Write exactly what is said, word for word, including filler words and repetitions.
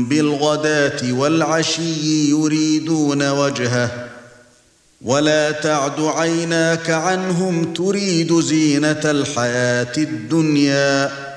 بالغداة والعشي يريدون وجهه ولا تعد عيناك عنهم تريد زينة الحياة الدنيا